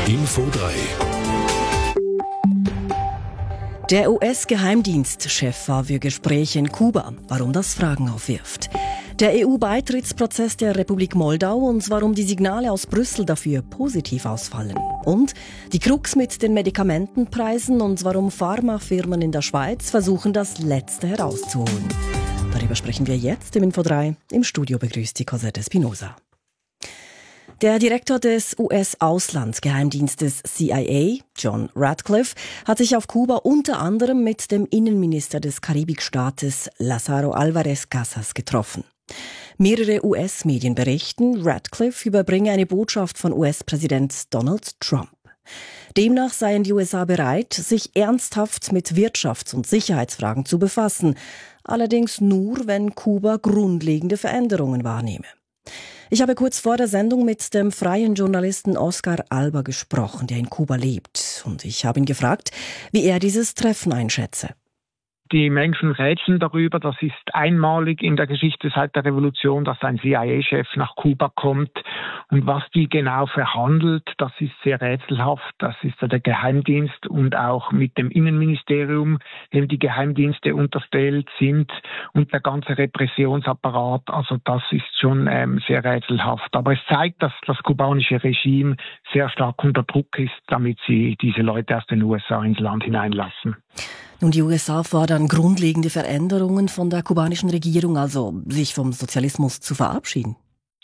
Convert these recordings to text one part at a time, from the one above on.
Info 3. Der US-Geheimdienstchef war für Gespräche in Kuba, warum das Fragen aufwirft. Der EU-Beitrittsprozess der Republik Moldau und warum die Signale aus Brüssel dafür positiv ausfallen. Und die Krux mit den Medikamentenpreisen und warum Pharmafirmen in der Schweiz versuchen, das Letzte herauszuholen. Darüber sprechen wir jetzt im Info 3. Im Studio begrüßt die Cosette Espinosa. Der Direktor des US-Auslandsgeheimdienstes CIA, John Ratcliffe, hat sich auf Kuba unter anderem mit dem Innenminister des Karibikstaates Lázaro Álvarez Casas getroffen. Mehrere US-Medien berichten, Ratcliffe überbringe eine Botschaft von US-Präsident Donald Trump. Demnach seien die USA bereit, sich ernsthaft mit Wirtschafts- und Sicherheitsfragen zu befassen, allerdings nur, wenn Kuba grundlegende Veränderungen wahrnehme. Ich habe kurz vor der Sendung mit dem freien Journalisten Oscar Alba gesprochen, der in Kuba lebt. Und ich habe ihn gefragt, wie er dieses Treffen einschätze. Die Menschen rätseln darüber, das ist einmalig in der Geschichte seit der Revolution, dass ein CIA-Chef nach Kuba kommt. Und was die genau verhandelt, das ist sehr rätselhaft. Das ist der Geheimdienst und auch mit dem Innenministerium, dem die Geheimdienste unterstellt sind, und der ganze Repressionsapparat. Also das ist schon sehr rätselhaft. Aber es zeigt, dass das kubanische Regime sehr stark unter Druck ist, damit sie diese Leute aus den USA ins Land hineinlassen. Nun, die USA fordern grundlegende Veränderungen von der kubanischen Regierung, also sich vom Sozialismus zu verabschieden.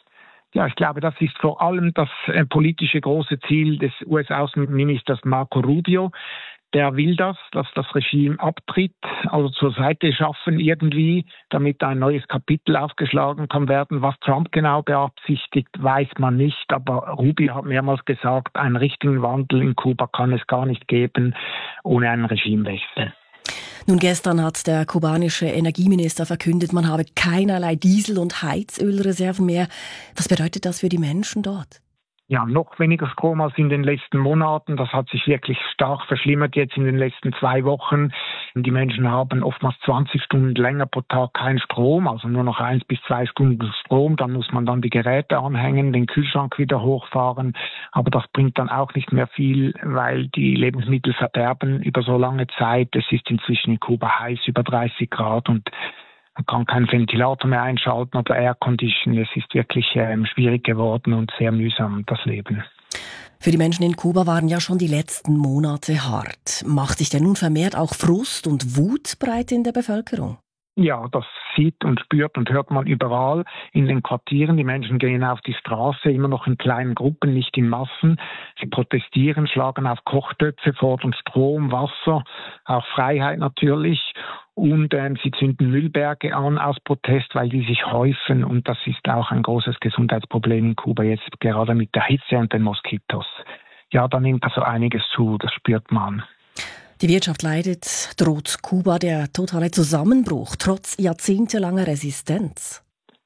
Ja, ich glaube, das ist vor allem das politische große Ziel des US-Außenministers Marco Rubio. Der will dass das Regime abtritt, also zur Seite schaffen irgendwie, damit ein neues Kapitel aufgeschlagen kann werden. Was Trump genau beabsichtigt, weiß man nicht. Aber Rubio hat mehrmals gesagt, einen richtigen Wandel in Kuba kann es gar nicht geben ohne einen Regimewechsel. Nun, gestern hat der kubanische Energieminister verkündet, man habe keinerlei Diesel- und Heizölreserven mehr. Was bedeutet das für die Menschen dort? Ja, noch weniger Strom als in den letzten Monaten. Das hat sich wirklich stark verschlimmert jetzt in den letzten 2 Wochen. Die Menschen haben oftmals 20 Stunden länger pro Tag keinen Strom, also nur noch 1 bis 2 Stunden Strom. Dann muss man dann die Geräte anhängen, den Kühlschrank wieder hochfahren. Aber das bringt dann auch nicht mehr viel, weil die Lebensmittel verderben über so lange Zeit. Es ist inzwischen in Kuba heiß, über 30 Grad, und man kann keinen Ventilator mehr einschalten oder Aircondition. Es ist wirklich schwierig geworden und sehr mühsam, das Leben. Für die Menschen in Kuba waren ja schon die letzten Monate hart. Macht sich denn nun vermehrt auch Frust und Wut breit in der Bevölkerung? Ja, das sieht und spürt und hört man überall in den Quartieren. Die Menschen gehen auf die Straße, immer noch in kleinen Gruppen, nicht in Massen. Sie protestieren, schlagen auf Kochtöpfe, fordern Strom, Wasser, auch Freiheit natürlich. Und sie zünden Müllberge an aus Protest, weil die sich häufen. Und das ist auch ein großes Gesundheitsproblem in Kuba, jetzt gerade mit der Hitze und den Moskitos. Ja, da nimmt also einiges zu, das spürt man. Die Wirtschaft leidet, droht Kuba der totale Zusammenbruch, trotz jahrzehntelanger Resistenz.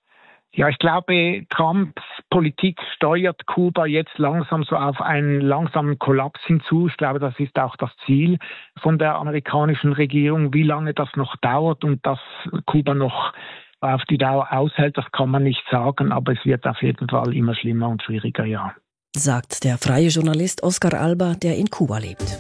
Ja, ich glaube, Trumps Politik steuert Kuba jetzt langsam so auf einen langsamen Kollaps hinzu. Ich glaube, das ist auch das Ziel von der amerikanischen Regierung. Wie lange das noch dauert und dass Kuba noch auf die Dauer aushält, das kann man nicht sagen, aber es wird auf jeden Fall immer schlimmer und schwieriger, ja. Sagt der freie Journalist Oscar Alba, der in Kuba lebt.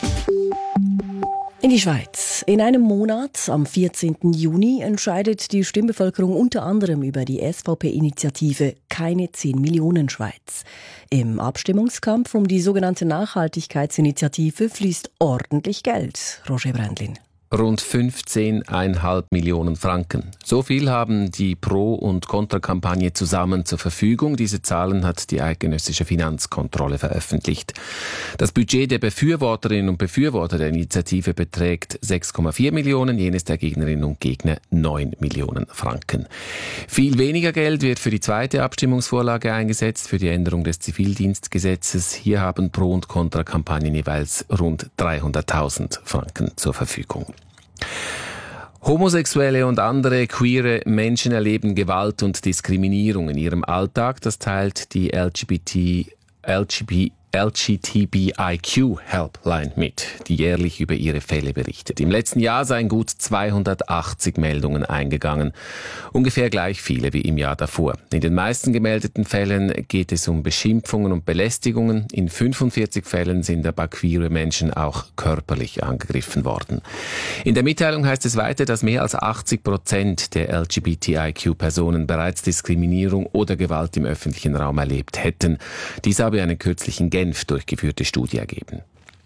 In die Schweiz. In einem Monat, am 14. Juni, entscheidet die Stimmbevölkerung unter anderem über die SVP-Initiative Keine 10 Millionen Schweiz. Im Abstimmungskampf um die sogenannte Nachhaltigkeitsinitiative fließt ordentlich Geld. Roger Brändlin. Rund 15,5 Millionen Franken. So viel haben die Pro- und Kontrakampagne zusammen zur Verfügung. Diese Zahlen hat die eidgenössische Finanzkontrolle veröffentlicht. Das Budget der Befürworterinnen und Befürworter der Initiative beträgt 6,4 Millionen, jenes der Gegnerinnen und Gegner 9 Millionen Franken. Viel weniger Geld wird für die zweite Abstimmungsvorlage eingesetzt, für die Änderung des Zivildienstgesetzes. Hier haben Pro- und Kontrakampagnen jeweils rund 300.000 Franken zur Verfügung. Homosexuelle und andere queere Menschen erleben Gewalt und Diskriminierung in ihrem Alltag. Das teilt die LGBTIQ Helpline mit, die jährlich über ihre Fälle berichtet. Im letzten Jahr seien gut 280 Meldungen eingegangen, ungefähr gleich viele wie im Jahr davor. In den meisten gemeldeten Fällen geht es um Beschimpfungen und Belästigungen. In 45 Fällen sind aber queere Menschen auch körperlich angegriffen worden. In der Mitteilung heißt es weiter, dass mehr als 80% der LGBTIQ-Personen bereits Diskriminierung oder Gewalt im öffentlichen Raum erlebt hätten. Dies habe eine kürzlich in Genf durchgeführte Studie ergeben.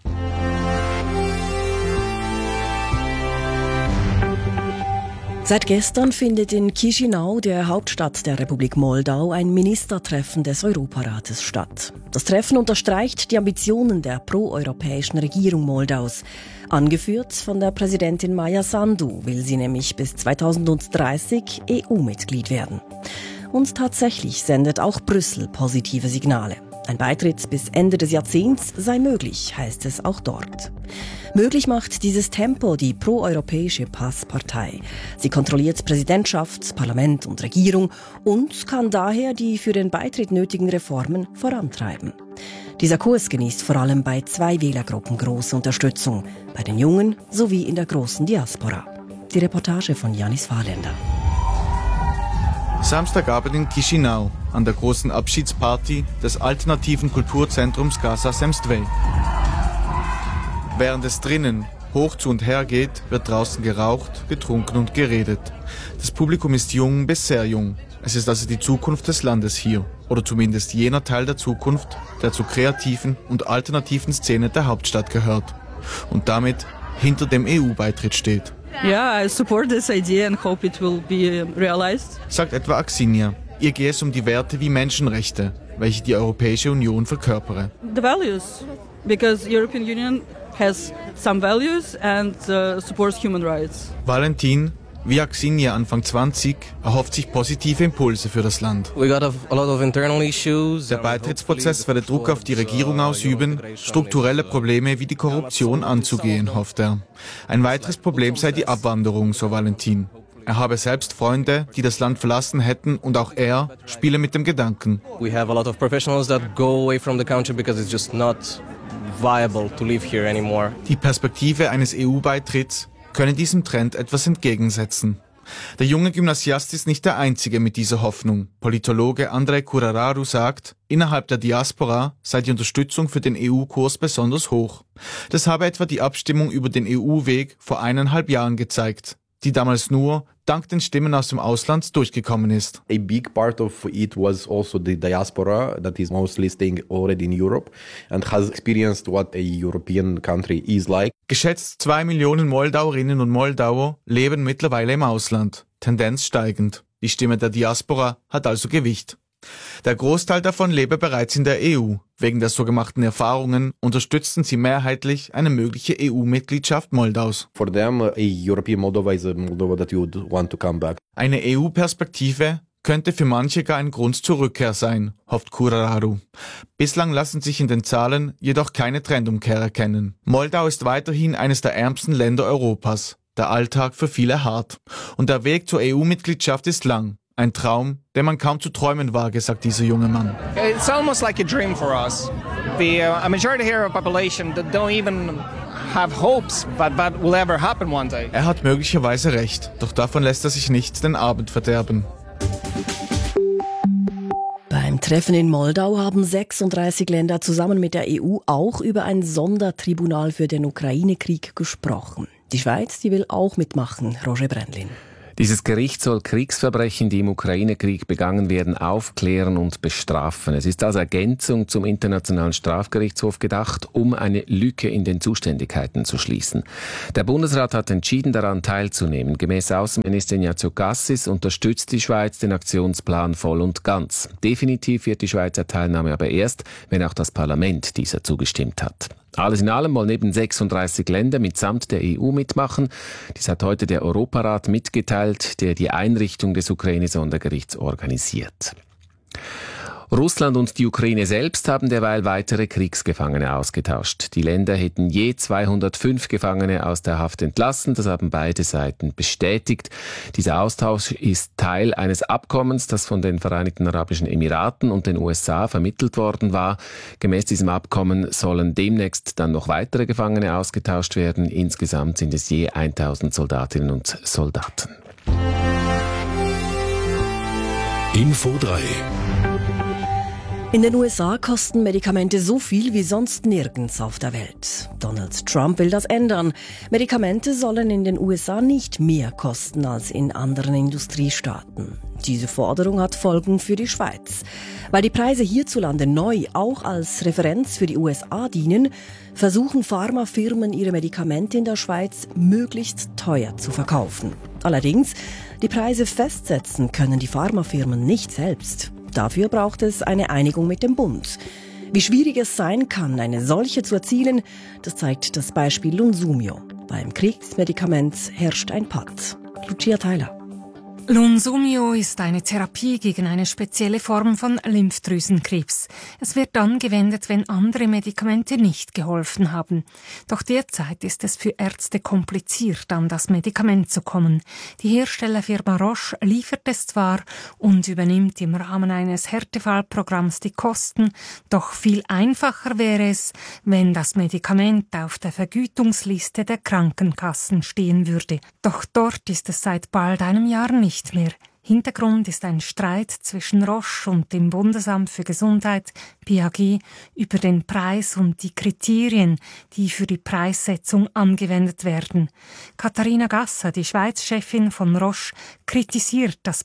Seit gestern findet in Chișinău, der Hauptstadt der Republik Moldau, ein Ministertreffen des Europarates statt. Das Treffen unterstreicht die Ambitionen der proeuropäischen Regierung Moldaus. Angeführt von der Präsidentin Maia Sandu will sie nämlich bis 2030 EU-Mitglied werden. Und tatsächlich sendet auch Brüssel positive Signale. Ein Beitritt bis Ende des Jahrzehnts sei möglich, heißt es auch dort. Möglich macht dieses Tempo die proeuropäische PAS-Partei. Sie kontrolliert Präsidentschaft, Parlament und Regierung und kann daher die für den Beitritt nötigen Reformen vorantreiben. Dieser Kurs genießt vor allem bei 2 Wählergruppen große Unterstützung, bei den Jungen sowie in der großen Diaspora. Die Reportage von Janis Fahrländer. Samstagabend in Chișinău, an der großen Abschiedsparty des alternativen Kulturzentrums Casa Semstvei. Während es drinnen hoch zu und her geht, wird draußen geraucht, getrunken und geredet. Das Publikum ist jung bis sehr jung. Es ist also die Zukunft des Landes hier. Oder zumindest jener Teil der Zukunft, der zur kreativen und alternativen Szene der Hauptstadt gehört. Und damit hinter dem EU-Beitritt steht. Yeah, I support this idea and hope it will be realized. Sagt etwa Axinia. Ihr gehe es um die Werte wie Menschenrechte, welche die Europäische Union verkörpere. The values, because European Union has some values and supports human rights. Valentin, wie Axinia Anfang 20, erhofft sich positive Impulse für das Land. Der Beitrittsprozess werde Druck auf die Regierung ausüben, strukturelle Probleme wie die Korruption anzugehen, hofft er. Ein weiteres Problem sei die Abwanderung, so Valentin. Er habe selbst Freunde, die das Land verlassen hätten, und auch er spiele mit dem Gedanken. We have a lot of professionals that go away from the country because it's just not viable to live here anymore. Die Perspektive eines EU-Beitritts könne diesem Trend etwas entgegensetzen. Der junge Gymnasiast ist nicht der Einzige mit dieser Hoffnung. Politologe Andrei Curararu sagt, innerhalb der Diaspora sei die Unterstützung für den EU-Kurs besonders hoch. Das habe etwa die Abstimmung über den EU-Weg vor 1,5 Jahren gezeigt, die damals nur dank den Stimmen aus dem Ausland durchgekommen ist. A big part of it was also the diaspora that is mostly staying already in Europe and has experienced what a European country is like. Geschätzt 2 Millionen Moldauerinnen und Moldauer leben mittlerweile im Ausland, Tendenz steigend. Die Stimme der Diaspora hat also Gewicht. Der Großteil davon lebe bereits in der EU. Wegen der so gemachten Erfahrungen unterstützten sie mehrheitlich eine mögliche EU-Mitgliedschaft Moldaus. For them, a European Moldova is a Moldova that you would want to come back. Eine EU-Perspektive könnte für manche gar ein Grund zur Rückkehr sein, hofft Curararu. Bislang lassen sich in den Zahlen jedoch keine Trendumkehr erkennen. Moldau ist weiterhin eines der ärmsten Länder Europas. Der Alltag für viele hart. Und der Weg zur EU-Mitgliedschaft ist lang. Ein Traum, den man kaum zu träumen wage, sagt dieser junge Mann. It's almost like a dream for us. A majority here of the population that don't even have hopes that will ever happen one day. Er hat möglicherweise recht, doch davon lässt er sich nicht den Abend verderben. Beim Treffen in Moldau haben 36 Länder zusammen mit der EU auch über ein Sondertribunal für den Ukraine-Krieg gesprochen. Die Schweiz, die will auch mitmachen, Roger Brändlin. Dieses Gericht soll Kriegsverbrechen, die im Ukraine-Krieg begangen werden, aufklären und bestrafen. Es ist als Ergänzung zum Internationalen Strafgerichtshof gedacht, um eine Lücke in den Zuständigkeiten zu schließen. Der Bundesrat hat entschieden, daran teilzunehmen. Gemäß Außenministerin Yatsoukasis unterstützt die Schweiz den Aktionsplan voll und ganz. Definitiv wird die Schweizer Teilnahme aber erst, wenn auch das Parlament dieser zugestimmt hat. Alles in allem wollen eben 36 Länder mitsamt der EU mitmachen. Dies hat heute der Europarat mitgeteilt, der die Einrichtung des Ukraine-Sondergerichts organisiert. Russland und die Ukraine selbst haben derweil weitere Kriegsgefangene ausgetauscht. Die Länder hätten je 205 Gefangene aus der Haft entlassen. Das haben beide Seiten bestätigt. Dieser Austausch ist Teil eines Abkommens, das von den Vereinigten Arabischen Emiraten und den USA vermittelt worden war. Gemäß diesem Abkommen sollen demnächst dann noch weitere Gefangene ausgetauscht werden. Insgesamt sind es je 1000 Soldatinnen und Soldaten. Info 3. In den USA kosten Medikamente so viel wie sonst nirgends auf der Welt. Donald Trump will das ändern. Medikamente sollen in den USA nicht mehr kosten als in anderen Industriestaaten. Diese Forderung hat Folgen für die Schweiz. Weil die Preise hierzulande neu auch als Referenz für die USA dienen, versuchen Pharmafirmen ihre Medikamente in der Schweiz möglichst teuer zu verkaufen. Allerdings, die Preise festsetzen können die Pharmafirmen nicht selbst. Dafür braucht es eine Einigung mit dem Bund. Wie schwierig es sein kann, eine solche zu erzielen, das zeigt das Beispiel Lunsumio. Beim Kriegsmedikament herrscht ein Patt. Lucia Theiler. Lunsumio ist eine Therapie gegen eine spezielle Form von Lymphdrüsenkrebs. Es wird angewendet, wenn andere Medikamente nicht geholfen haben. Doch derzeit ist es für Ärzte kompliziert, an das Medikament zu kommen. Die Herstellerfirma Roche liefert es zwar und übernimmt im Rahmen eines Härtefallprogramms die Kosten, doch viel einfacher wäre es, wenn das Medikament auf der Vergütungsliste der Krankenkassen stehen würde. Doch dort ist es seit bald einem Jahr nicht mehr. Hintergrund ist ein Streit zwischen Roche und dem Bundesamt für Gesundheit, BAG, über den Preis und die Kriterien, die für die Preissetzung angewendet werden. Katharina Gasser, die Schweiz-Chefin von Roche, kritisiert das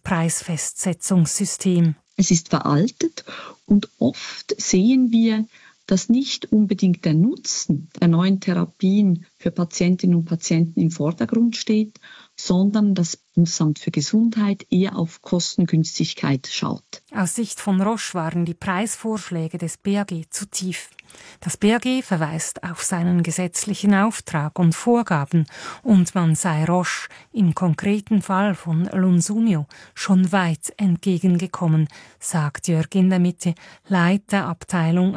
Preisfestsetzungssystem. Es ist veraltet und oft sehen wir, dass nicht unbedingt der Nutzen der neuen Therapien für Patientinnen und Patienten im Vordergrund steht, sondern das Bundesamt für Gesundheit eher auf Kostengünstigkeit schaut. Aus Sicht von Roche waren die Preisvorschläge des BAG zu tief. Das BAG verweist auf seinen gesetzlichen Auftrag und Vorgaben und man sei Roche im konkreten Fall von Lunsumio schon weit entgegengekommen, sagt Jörg in der Mitte, Leiter Abteilung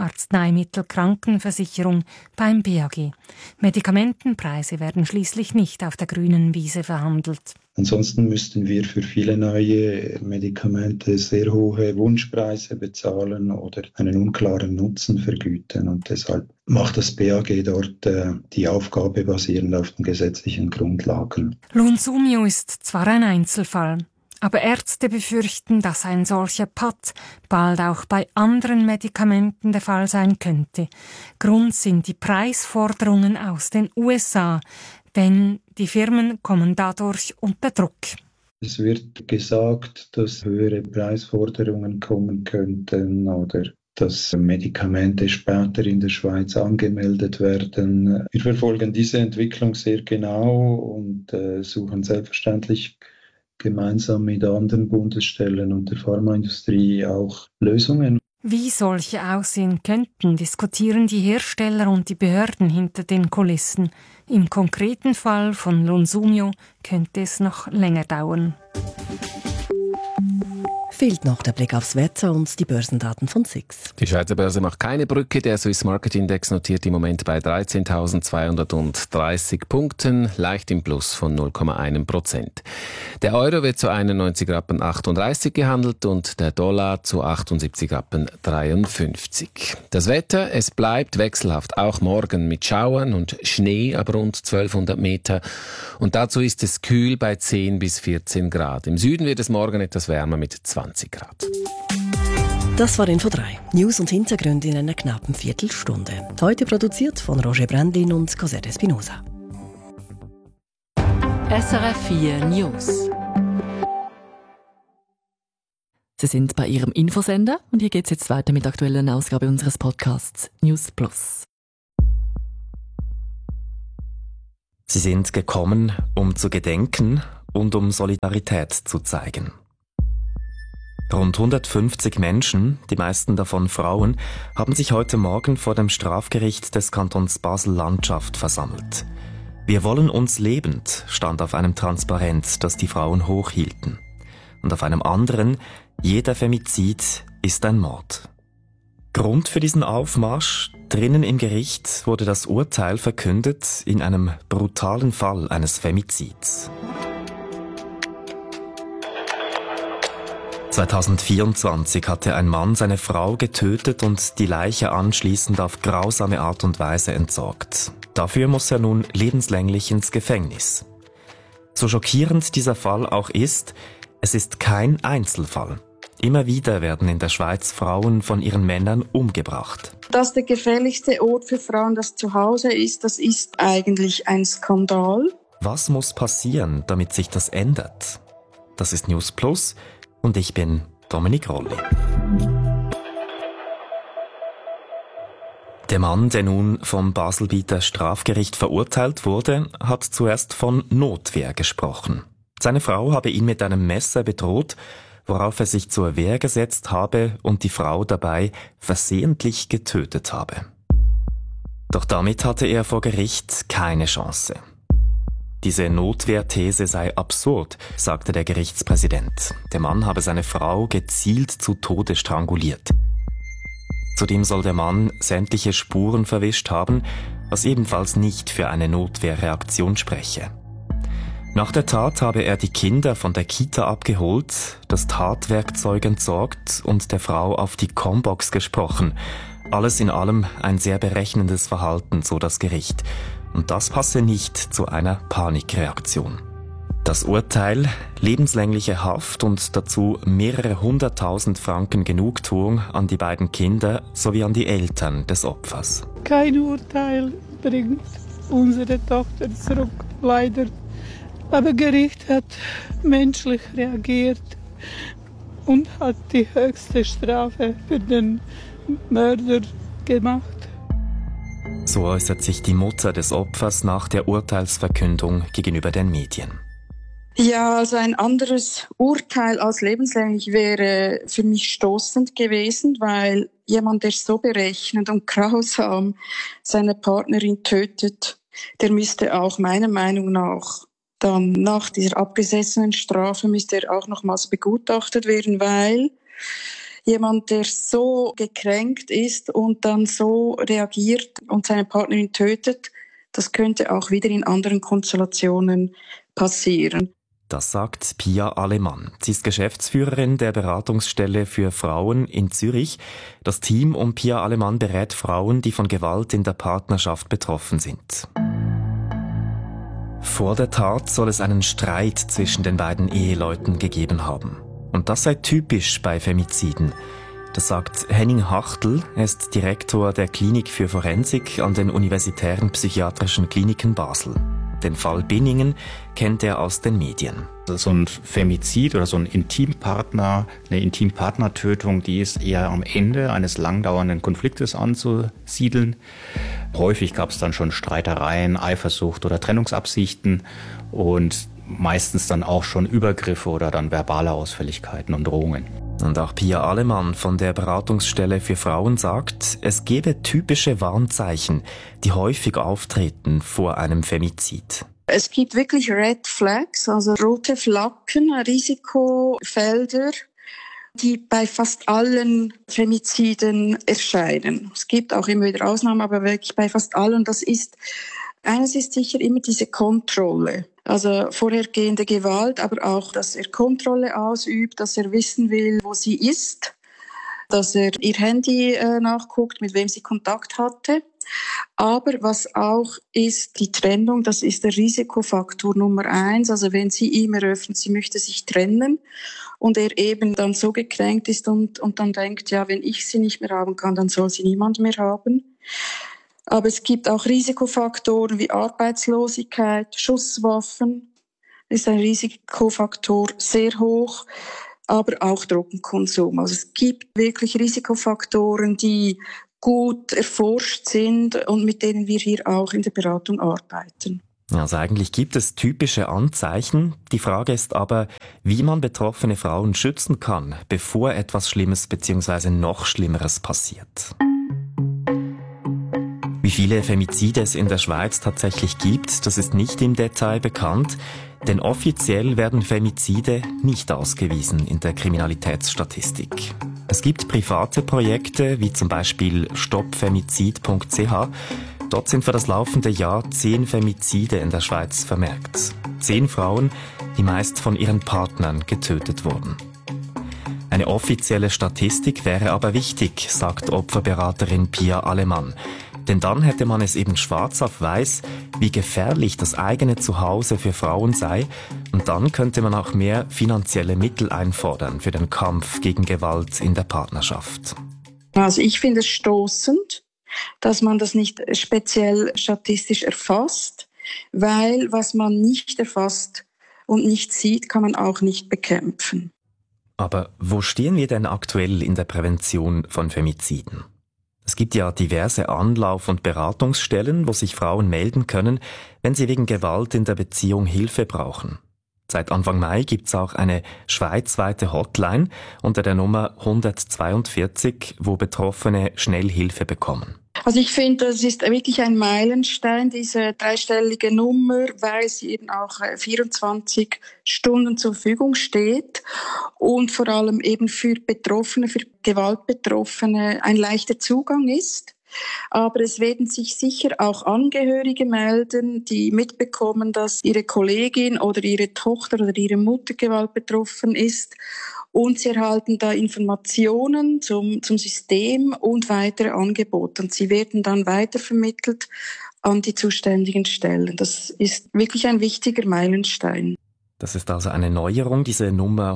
Arzneimittelkrankenversicherung beim BAG. Medikamentenpreise werden schließlich nicht auf der grünen Wiese verhandelt. Ansonsten müssten wir für viele neue Medikamente sehr hohe Wunschpreise bezahlen oder einen unklaren Nutzen vergüten. Und deshalb macht das BAG dort die Aufgabe basierend auf den gesetzlichen Grundlagen. Lunsumio ist zwar ein Einzelfall, aber Ärzte befürchten, dass ein solcher Patt bald auch bei anderen Medikamenten der Fall sein könnte. Grund sind die Preisforderungen aus den USA, denn die Firmen kommen dadurch unter Druck. Es wird gesagt, dass höhere Preisforderungen kommen könnten oder dass Medikamente später in der Schweiz angemeldet werden. Wir verfolgen diese Entwicklung sehr genau und suchen selbstverständlich gemeinsam mit anderen Bundesstellen und der Pharmaindustrie auch Lösungen. Wie solche aussehen könnten, diskutieren die Hersteller und die Behörden hinter den Kulissen. Im konkreten Fall von Lunsumio könnte es noch länger dauern. Fehlt noch der Blick aufs Wetter und die Börsendaten von SIX. Die Schweizer Börse macht keine Brücke. Der Swiss Market Index notiert im Moment bei 13.230 Punkten, leicht im Plus von 0,1%. Der Euro wird zu 91,38 Rappen gehandelt und der Dollar zu 78,53 Rappen. Das Wetter, es bleibt wechselhaft, auch morgen mit Schauern und Schnee ab rund 1200 Meter. Und dazu ist es kühl bei 10 bis 14 Grad. Im Süden wird es morgen etwas wärmer mit 20 Grad. Das war Info 3. News und Hintergründe in einer knappen Viertelstunde. Heute produziert von Roger Brandlin und Cosette Espinosa. SRF 4 News. Sie sind bei Ihrem Infosender und hier geht es jetzt weiter mit der aktuellen Ausgabe unseres Podcasts News Plus. Sie sind gekommen, um zu gedenken und um Solidarität zu zeigen. Rund 150 Menschen, die meisten davon Frauen, haben sich heute Morgen vor dem Strafgericht des Kantons Basel-Landschaft versammelt. Wir wollen uns lebend, stand auf einem Transparent, das die Frauen hochhielten. Und auf einem anderen, jeder Femizid ist ein Mord. Grund für diesen Aufmarsch: drinnen im Gericht wurde das Urteil verkündet in einem brutalen Fall eines Femizids. 2024 hatte ein Mann seine Frau getötet und die Leiche anschließend auf grausame Art und Weise entsorgt. Dafür muss er nun lebenslänglich ins Gefängnis. So schockierend dieser Fall auch ist, es ist kein Einzelfall. Immer wieder werden in der Schweiz Frauen von ihren Männern umgebracht. Dass der gefährlichste Ort für Frauen das Zuhause ist, das ist eigentlich ein Skandal. Was muss passieren, damit sich das ändert? Das ist News Plus und ich bin Dominik Rolli. Der Mann, der nun vom Baselbieter Strafgericht verurteilt wurde, hat zuerst von Notwehr gesprochen. Seine Frau habe ihn mit einem Messer bedroht, worauf er sich zur Wehr gesetzt habe und die Frau dabei versehentlich getötet habe. Doch damit hatte er vor Gericht keine Chance. Diese Notwehrthese sei absurd, sagte der Gerichtspräsident. Der Mann habe seine Frau gezielt zu Tode stranguliert. Zudem soll der Mann sämtliche Spuren verwischt haben, was ebenfalls nicht für eine Notwehrreaktion spreche. Nach der Tat habe er die Kinder von der Kita abgeholt, das Tatwerkzeug entsorgt und der Frau auf die Combox gesprochen. Alles in allem ein sehr berechnendes Verhalten, so das Gericht. Und das passe nicht zu einer Panikreaktion. Das Urteil: lebenslängliche Haft und dazu mehrere 100.000 Franken Genugtuung an die beiden Kinder sowie an die Eltern des Opfers. Kein Urteil bringt unsere Tochter zurück, leider. Aber Gericht hat menschlich reagiert und hat die höchste Strafe für den Mörder gemacht. So äußert sich die Mutter des Opfers nach der Urteilsverkündung gegenüber den Medien. Ja, also ein anderes Urteil als lebenslänglich wäre für mich stoßend gewesen, weil jemand, der so berechnend und grausam seine Partnerin tötet, der müsste auch meiner Meinung nach dann nach dieser abgesessenen Strafe müsste er auch nochmals begutachtet werden, weil jemand, der so gekränkt ist und dann so reagiert und seine Partnerin tötet, das könnte auch wieder in anderen Konstellationen passieren. Das sagt Pia Alemann. Sie ist Geschäftsführerin der Beratungsstelle für Frauen in Zürich. Das Team um Pia Alemann berät Frauen, die von Gewalt in der Partnerschaft betroffen sind. Vor der Tat soll es einen Streit zwischen den beiden Eheleuten gegeben haben. Und das sei typisch bei Femiziden. Das sagt Henning Hachtl, er ist Direktor der Klinik für Forensik an den Universitären Psychiatrischen Kliniken Basel. Den Fall Binningen kennt er aus den Medien. So ein Femizid oder so ein Intimpartner, eine Intimpartnertötung, die ist eher am Ende eines langdauernden Konfliktes anzusiedeln. Häufig gab es dann schon Streitereien, Eifersucht oder Trennungsabsichten und meistens dann auch schon Übergriffe oder dann verbale Ausfälligkeiten und Drohungen. Und auch Pia Alemann von der Beratungsstelle für Frauen sagt, es gebe typische Warnzeichen, die häufig auftreten vor einem Femizid. Es gibt wirklich Red Flags, also rote Flaggen, Risikofelder, die bei fast allen Femiziden erscheinen. Es gibt auch immer wieder Ausnahmen, aber wirklich bei fast allen. Das ist, eines ist sicher immer diese Kontrolle. Also vorhergehende Gewalt, aber auch, dass er Kontrolle ausübt, dass er wissen will, wo sie ist, dass er ihr Handy nachguckt, mit wem sie Kontakt hatte. Aber was auch ist, die Trennung, das ist der Risikofaktor Nummer 1. Also wenn sie ihm eröffnet, sie möchte sich trennen und er eben dann so gekränkt ist und dann denkt, ja, wenn ich sie nicht mehr haben kann, dann soll sie niemand mehr haben. Aber es gibt auch Risikofaktoren wie Arbeitslosigkeit, Schusswaffen, ist ein Risikofaktor sehr hoch, aber auch Drogenkonsum. Also es gibt wirklich Risikofaktoren, die gut erforscht sind und mit denen wir hier auch in der Beratung arbeiten. Also eigentlich gibt es typische Anzeichen. Die Frage ist aber, wie man betroffene Frauen schützen kann, bevor etwas Schlimmes bzw. noch Schlimmeres passiert. Wie viele Femizide es in der Schweiz tatsächlich gibt, das ist nicht im Detail bekannt, denn offiziell werden Femizide nicht ausgewiesen in der Kriminalitätsstatistik. Es gibt private Projekte, wie zum Beispiel stoppfemizid.ch. Dort sind für das laufende Jahr 10 Femizide in der Schweiz vermerkt. 10 Frauen, die meist von ihren Partnern getötet wurden. Eine offizielle Statistik wäre aber wichtig, sagt Opferberaterin Pia Alemann. Denn dann hätte man es eben schwarz auf weiß, wie gefährlich das eigene Zuhause für Frauen sei, und dann könnte man auch mehr finanzielle Mittel einfordern für den Kampf gegen Gewalt in der Partnerschaft. Also ich finde es stoßend, dass man das nicht speziell statistisch erfasst, weil was man nicht erfasst und nicht sieht, kann man auch nicht bekämpfen. Aber wo stehen wir denn aktuell in der Prävention von Femiziden? Es gibt ja diverse Anlauf- und Beratungsstellen, wo sich Frauen melden können, wenn sie wegen Gewalt in der Beziehung Hilfe brauchen. Seit Anfang Mai gibt's auch eine schweizweite Hotline unter der Nummer 142, wo Betroffene schnell Hilfe bekommen. Also ich finde, das ist wirklich ein Meilenstein, diese dreistellige Nummer, weil sie eben auch 24 Stunden zur Verfügung steht und vor allem eben für Betroffene, für Gewaltbetroffene ein leichter Zugang ist. Aber es werden sich sicher auch Angehörige melden, die mitbekommen, dass ihre Kollegin oder ihre Tochter oder ihre Mutter Gewalt betroffen ist. Und sie erhalten da Informationen zum System und weitere Angebote. Und sie werden dann weitervermittelt an die zuständigen Stellen. Das ist wirklich ein wichtiger Meilenstein. Das ist also eine Neuerung, diese Nummer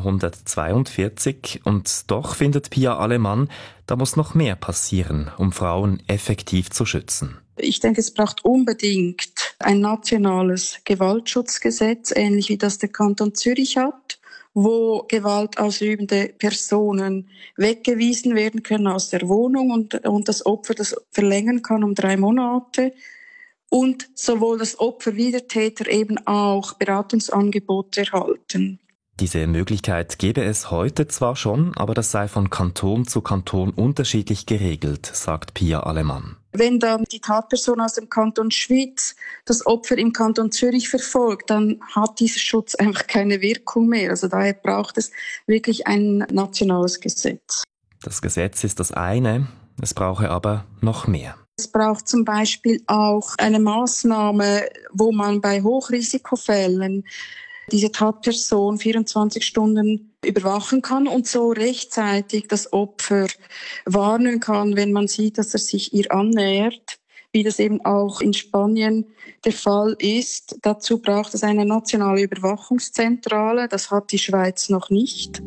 142. Und doch findet Pia Alemann, da muss noch mehr passieren, um Frauen effektiv zu schützen. Ich denke, es braucht unbedingt ein nationales Gewaltschutzgesetz, ähnlich wie das der Kanton Zürich hat, wo gewaltausübende Personen weggewiesen werden können aus der Wohnung und das Opfer das verlängern kann um 3 Monate. Und sowohl das Opfer wie der Täter eben auch Beratungsangebote erhalten. Diese Möglichkeit gäbe es heute zwar schon, aber das sei von Kanton zu Kanton unterschiedlich geregelt, sagt Pia Alemann. Wenn dann die Tatperson aus dem Kanton Schwyz das Opfer im Kanton Zürich verfolgt, dann hat dieser Schutz einfach keine Wirkung mehr. Also daher braucht es wirklich ein nationales Gesetz. Das Gesetz ist das eine, es brauche aber noch mehr. Es braucht zum Beispiel auch eine Maßnahme, wo man bei Hochrisikofällen diese Tatperson 24 Stunden überwachen kann und so rechtzeitig das Opfer warnen kann, wenn man sieht, dass er sich ihr annähert, wie das eben auch in Spanien der Fall ist. Dazu braucht es eine nationale Überwachungszentrale, das hat die Schweiz noch nicht.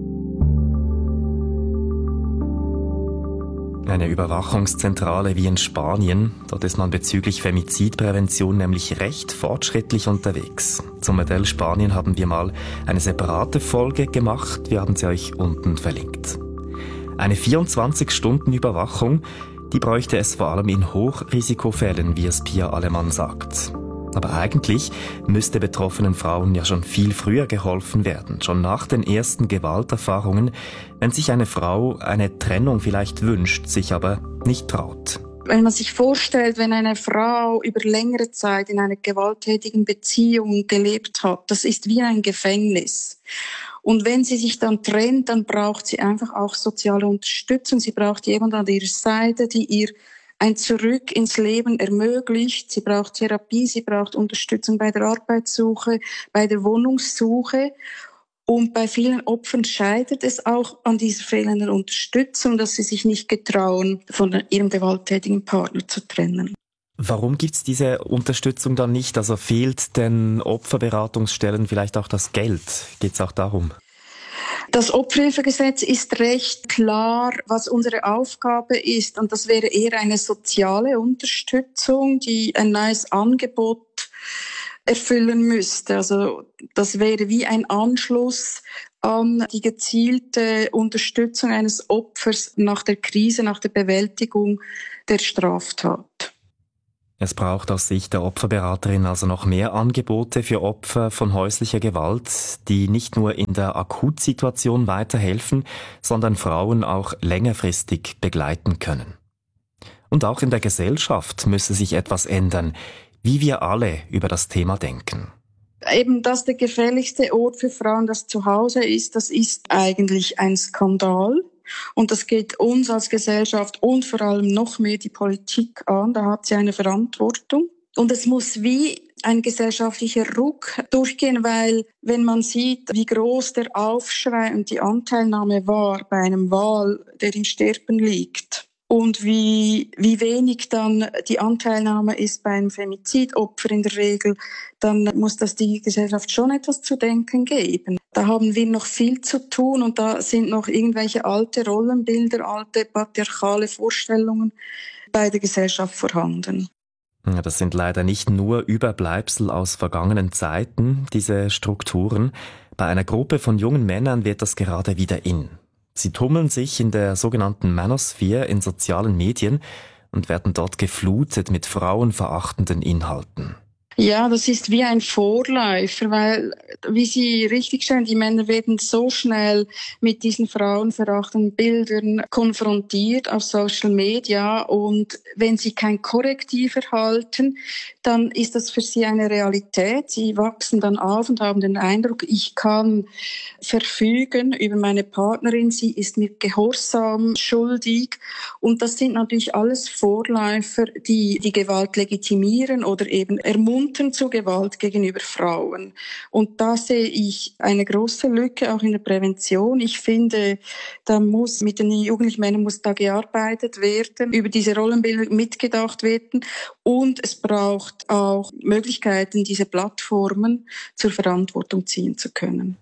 Eine Überwachungszentrale wie in Spanien, dort ist man bezüglich Femizidprävention nämlich recht fortschrittlich unterwegs. Zum Modell Spanien haben wir mal eine separate Folge gemacht, wir haben sie euch unten verlinkt. Eine 24-Stunden-Überwachung, die bräuchte es vor allem in Hochrisikofällen, wie es Pia Alemann sagt. Aber eigentlich müsste betroffenen Frauen ja schon viel früher geholfen werden, schon nach den ersten Gewalterfahrungen, wenn sich eine Frau eine Trennung vielleicht wünscht, sich aber nicht traut. Wenn man sich vorstellt, wenn eine Frau über längere Zeit in einer gewalttätigen Beziehung gelebt hat, das ist wie ein Gefängnis. Und wenn sie sich dann trennt, dann braucht sie einfach auch soziale Unterstützung. Sie braucht jemanden an ihrer Seite, die ihr ein Zurück ins Leben ermöglicht. Sie braucht Therapie, sie braucht Unterstützung bei der Arbeitssuche, bei der Wohnungssuche. Und bei vielen Opfern scheitert es auch an dieser fehlenden Unterstützung, dass sie sich nicht getrauen, von ihrem gewalttätigen Partner zu trennen. Warum gibt's diese Unterstützung dann nicht? Also fehlt den Opferberatungsstellen vielleicht auch das Geld? Geht's auch darum? Das Opferhilfegesetz ist recht klar, was unsere Aufgabe ist. Und das wäre eher eine soziale Unterstützung, die ein neues Angebot erfüllen müsste. Also das wäre wie ein Anschluss an die gezielte Unterstützung eines Opfers nach der Krise, nach der Bewältigung der Straftat. Es braucht aus Sicht der Opferberaterin also noch mehr Angebote für Opfer von häuslicher Gewalt, die nicht nur in der Akutsituation weiterhelfen, sondern Frauen auch längerfristig begleiten können. Und auch in der Gesellschaft müsse sich etwas ändern, wie wir alle über das Thema denken. Eben, dass der gefährlichste Ort für Frauen das Zuhause ist, das ist eigentlich ein Skandal. Und das geht uns als Gesellschaft und vor allem noch mehr die Politik an. Da hat sie eine Verantwortung. Und es muss wie ein gesellschaftlicher Ruck durchgehen, weil wenn man sieht, wie groß der Aufschrei und die Anteilnahme war bei einem Wal, der im Sterben liegt, und wie wenig dann die Anteilnahme ist bei einem Femizidopfer in der Regel, dann muss das die Gesellschaft schon etwas zu denken geben. Da haben wir noch viel zu tun und da sind noch irgendwelche alte Rollenbilder, alte patriarchale Vorstellungen bei der Gesellschaft vorhanden. Das sind leider nicht nur Überbleibsel aus vergangenen Zeiten, diese Strukturen. Bei einer Gruppe von jungen Männern wird das gerade wieder in. Sie tummeln sich in der sogenannten Manosphere in sozialen Medien und werden dort geflutet mit frauenverachtenden Inhalten. Ja, das ist wie ein Vorläufer, weil, wie Sie richtig stellen, die Männer werden so schnell mit diesen frauenverachtenden Bildern konfrontiert auf Social Media und wenn sie kein Korrektiv erhalten, dann ist das für sie eine Realität. Sie wachsen dann auf und haben den Eindruck, ich kann verfügen über meine Partnerin, sie ist mir Gehorsam schuldig und das sind natürlich alles Vorläufer, die die Gewalt legitimieren oder eben ermuntern zu Gewalt gegenüber Frauen. Und da sehe ich eine große Lücke auch in der Prävention. Ich finde, da muss mit den jugendlichen Männern muss da gearbeitet werden, über diese Rollenbilder mitgedacht werden und es braucht auch Möglichkeiten, diese Plattformen zur Verantwortung ziehen zu können.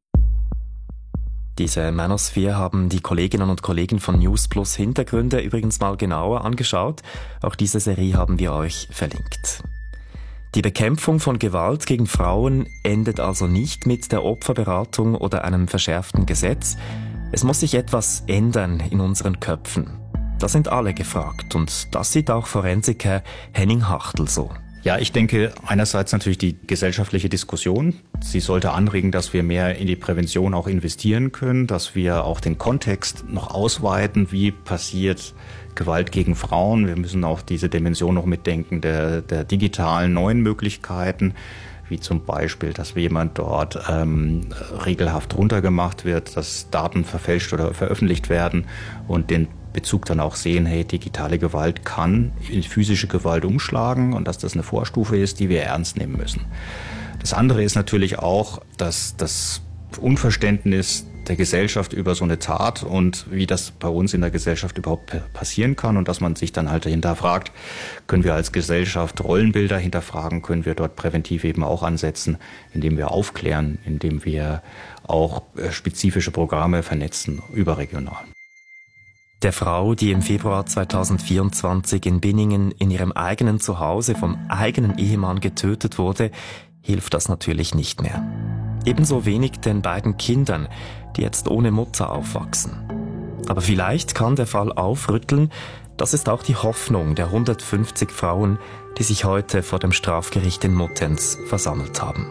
Diese Manosphere haben die Kolleginnen und Kollegen von News Plus Hintergründe übrigens mal genauer angeschaut. Auch diese Serie haben wir euch verlinkt. Die Bekämpfung von Gewalt gegen Frauen endet also nicht mit der Opferberatung oder einem verschärften Gesetz. Es muss sich etwas ändern in unseren Köpfen. Da sind alle gefragt und das sieht auch Forensiker Henning Hachtel so. Ja, ich denke einerseits natürlich die gesellschaftliche Diskussion. Sie sollte anregen, dass wir mehr in die Prävention auch investieren können, dass wir auch den Kontext noch ausweiten, wie passiert Gewalt gegen Frauen. Wir müssen auch diese Dimension noch mitdenken der digitalen neuen Möglichkeiten, wie zum Beispiel, dass jemand dort regelhaft runtergemacht wird, dass Daten verfälscht oder veröffentlicht werden und den Bezug dann auch sehen, hey, digitale Gewalt kann in physische Gewalt umschlagen und dass das eine Vorstufe ist, die wir ernst nehmen müssen. Das andere ist natürlich auch, dass das Unverständnis der Gesellschaft über so eine Tat und wie das bei uns in der Gesellschaft überhaupt passieren kann und dass man sich dann halt hinterfragt, können wir als Gesellschaft Rollenbilder hinterfragen, können wir dort präventiv eben auch ansetzen, indem wir aufklären, indem wir auch spezifische Programme vernetzen, überregional. Der Frau, die im Februar 2024 in Binningen in ihrem eigenen Zuhause vom eigenen Ehemann getötet wurde, hilft das natürlich nicht mehr. Ebenso wenig den beiden Kindern, die jetzt ohne Mutter aufwachsen. Aber vielleicht kann der Fall aufrütteln. Das ist auch die Hoffnung der 150 Frauen, die sich heute vor dem Strafgericht in Muttenz versammelt haben.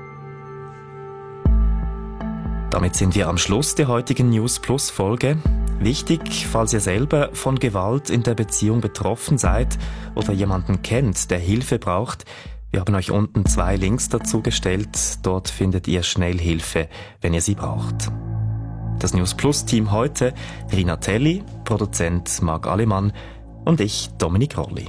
Damit sind wir am Schluss der heutigen News Plus Folge. Wichtig, falls ihr selber von Gewalt in der Beziehung betroffen seid oder jemanden kennt, der Hilfe braucht, wir haben euch unten 2 Links dazu gestellt. Dort findet ihr schnell Hilfe, wenn ihr sie braucht. Das News Plus Team heute: Rina Telli, Produzent Marc Alemann und ich, Dominik Rolli.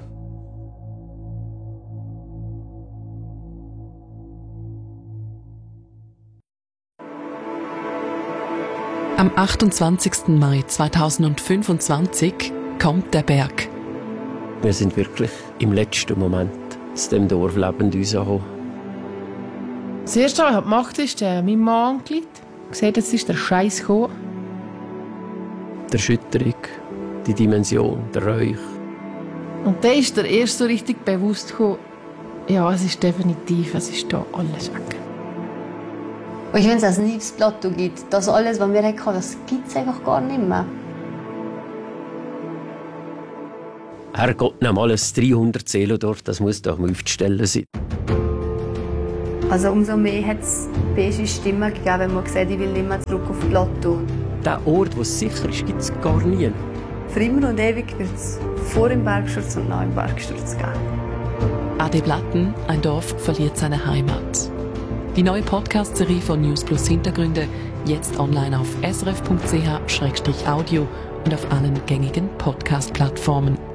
Am 28. Mai 2025 kommt der Berg. Wir sind wirklich im letzten Moment aus dem Dorf lebend rausgekommen. Das Erste, was ich gemacht habe, ist mein Mann angerufen. Gesagt, jetzt ist der Scheiß gekommen. Die Erschütterung, die Dimension, der Räuch. Und dann ist der erst so richtig bewusst gekommen, ja, es ist definitiv, es ist da alles weg. Und wenn es ein neues Plateau gibt, das alles, was wir hatten, das gibt es einfach gar nicht mehr. Herrgott, nochmal ein 300 Seelendorf, das muss doch mal aufzustellen sein. Also umso mehr hat es beige Stimmen gegeben, wenn man gesagt, ich will nicht mehr zurück auf Plateau. Der Ort, wo es sicher ist, gibt es gar nie. Für immer und ewig wird es vor dem Bergsturz und nach dem Bergsturz geben. Ade Blatten, ein Dorf verliert seine Heimat. Die neue Podcast-Serie von News Plus Hintergründe, jetzt online auf srf.ch/audio und auf allen gängigen Podcast-Plattformen.